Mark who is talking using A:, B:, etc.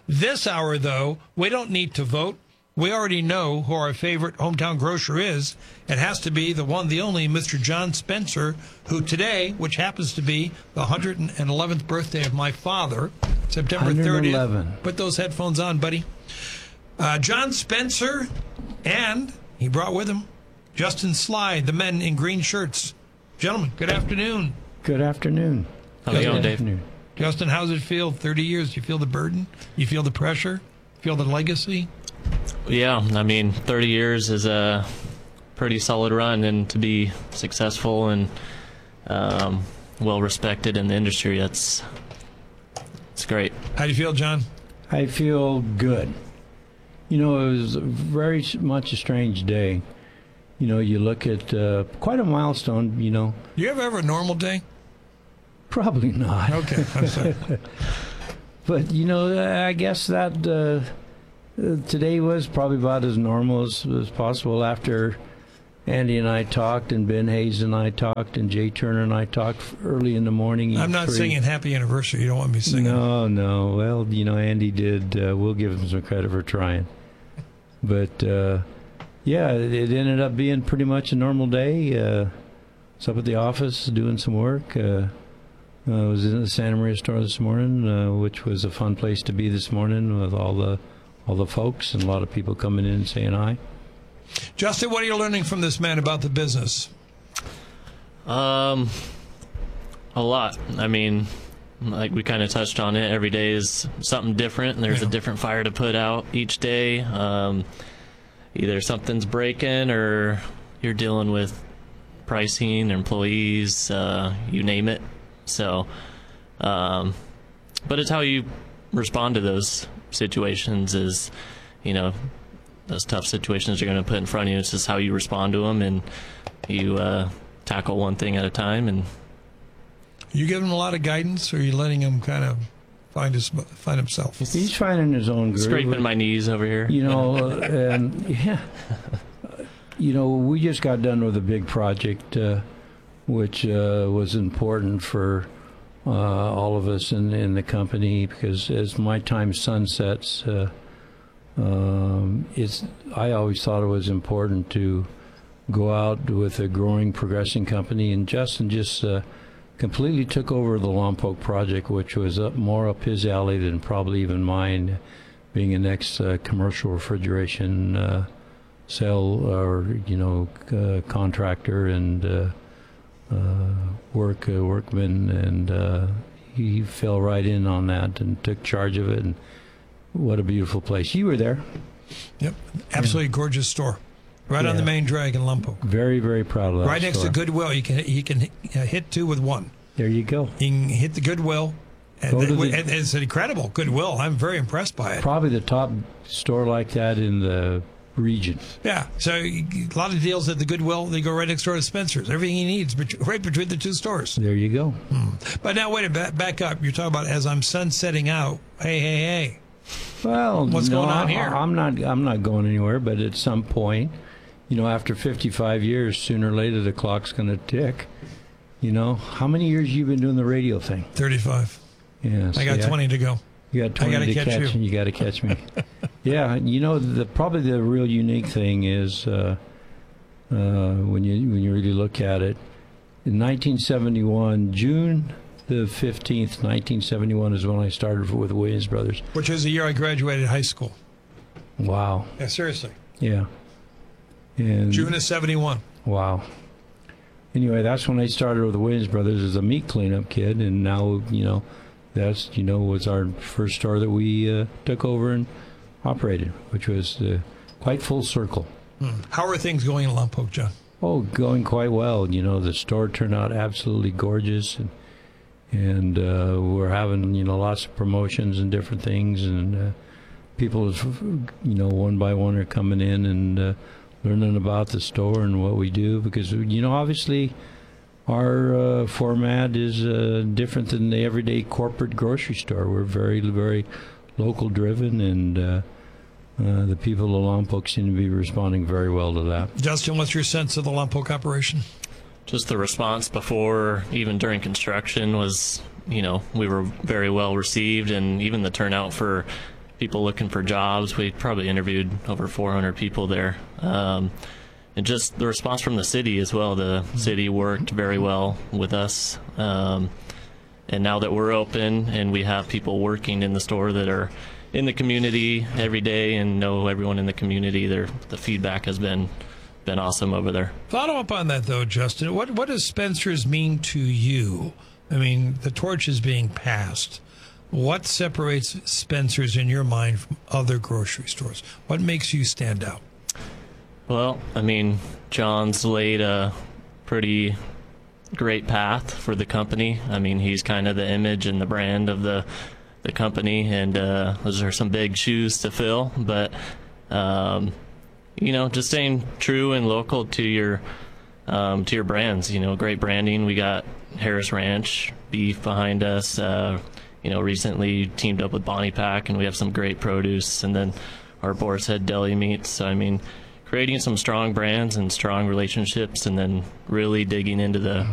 A: This hour, though, we don't need to vote. We already know who our favorite hometown grocer is. It has to be the one, the only, Mr. John Spencer, who today, which happens to be the 111th birthday of my father, September 30th. Put those headphones on, buddy. John Spencer, and he brought with him Justin Slide, the men in green shirts. Gentlemen, good afternoon.
B: Good afternoon.
C: How's it going, Dave?
A: Justin, how's it feel? 30 years. Do you feel the burden? You feel the pressure? Feel the legacy?
C: Yeah, I mean, 30 years is a pretty solid run, and to be successful and well respected in the industry, it's great.
A: How do you feel, John?
B: I feel good. You know, it was very much a strange day. You know, you look at quite a milestone, you know.
A: You ever have a normal day?
B: Probably not.
A: Okay, I'm sorry.
B: But, you know, I guess that today was probably about as normal as possible after Andy and I talked, and Ben Hayes and I talked, and Jay Turner and I talked early in the morning.
A: I'm not singing Happy Anniversary. You don't want me singing.
B: No. Well, you know, Andy did. We'll give him some credit for trying. But, yeah, it ended up being pretty much a normal day. I was up at the office doing some work. I was in the Santa Maria store this morning, which was a fun place to be this morning with all the folks and a lot of people coming in and saying hi.
A: Justin, what are you learning from this man about the business?
C: A lot. I mean, like we kind of touched on it, every day is something different, and there's a different fire to put out each day. Either something's breaking or you're dealing with pricing, employees, you name it. So, but it's how you respond to those situations is, you know, those tough situations you're going to put in front of you. It's just how you respond to them, and you tackle one thing at a time. And
A: you give him a lot of guidance, or are you letting him kind of find himself?
B: He's finding his own groove.
C: Scraping my knees over here.
B: You know, yeah. You know, we just got done with a big project, which was important for all of us in the company, because as my time sunsets, I always thought it was important to go out with a growing, progressing company, and Justin just completely took over the Lompoc project, which was more up his alley than probably even mine, being an ex-commercial refrigeration cell or, you know, contractor and workman, and he fell right in on that and took charge of it. And what a beautiful place. You were there.
A: Yep. Absolutely gorgeous store. Right on the main drag in Lompoc.
B: Very, very proud of that.
A: Right next to Goodwill. You can hit two with one.
B: There you go.
A: You can hit the Goodwill. And it's an incredible Goodwill. I'm very impressed by it.
B: Probably the top store like that in the region.
A: Yeah. So a lot of deals at the Goodwill, they go right next door to Spencer's. Everything he needs, right between the two stores.
B: There you go.
A: But now, wait a minute. Back up. You're talking about as I'm sunsetting out. Hey.
B: Well,
A: what's going on here?
B: I'm not going anywhere, but at some point, you know, after 55 years, sooner or later the clock's going to tick. You know, how many years you been doing the radio thing?
A: 35.
B: Yeah,
A: I got 20 to go.
B: You got 20 to catch, and you got to catch me. Yeah, you know, probably the real unique thing is when you really look at it, in 1971, June the 15th, 1971 is when I started with Williams Brothers.
A: Which is the year I graduated high school.
B: Wow.
A: Yeah, seriously.
B: Yeah. And
A: June of 71.
B: Wow. Anyway, that's when I started with the Williams Brothers as a meat cleanup kid, and now, you know, that's, you know, was our first store that we took over and operated, which was quite full circle.
A: How are things going in Lompoc, John?
B: Oh, going quite well. You know, the store turned out absolutely gorgeous, and we're having, you know, lots of promotions and different things, and people, you know, one by one are coming in and learning about the store and what we do, because, you know, obviously our format is different than the everyday corporate grocery store. We're very, very local driven, and the people of Lompoc seem to be responding very well to that.
A: Justin, what's your sense of the Lompoc operation?
C: Just the response before, even during construction, was, you know, we were very well received, and even the turnout for people looking for jobs. We probably interviewed over 400 people there. And just the response from the city as well. The city worked very well with us. And now that we're open and we have people working in the store that are in the community every day and know everyone in the community, the feedback has been awesome over there.
A: Follow up on that, though, Justin. What does Spencer's mean to you? I mean, the torch is being passed. What separates Spencer's in your mind from other grocery stores? What makes you stand out?
C: Well, I mean, John's laid a pretty great path for the company. I mean, he's kind of the image and the brand of the company, and those are some big shoes to fill. But you know, just staying true and local to your brands. You know, great branding. We got Harris Ranch beef behind us. You know, recently teamed up with Bonnie Pack, and we have some great produce. And then our Boar's Head deli meats. So I mean, creating some strong brands and strong relationships, and then really digging into the